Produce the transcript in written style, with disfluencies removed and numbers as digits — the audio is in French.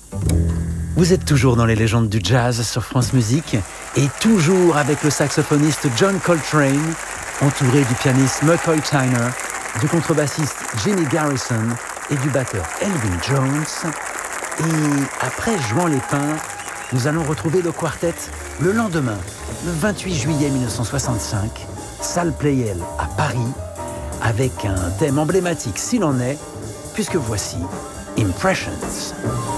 Vous êtes toujours dans les légendes du jazz sur France Musique et toujours avec le saxophoniste John Coltrane, entouré du pianiste McCoy Tyner, du contrebassiste Jimmy Garrison et du batteur Elvin Jones. Et après Jouant les Pins, nous allons retrouver le quartet le lendemain, le 28 juillet 1965, salle Pleyel à Paris, avec un thème emblématique s'il en est, puisque voici Impressions.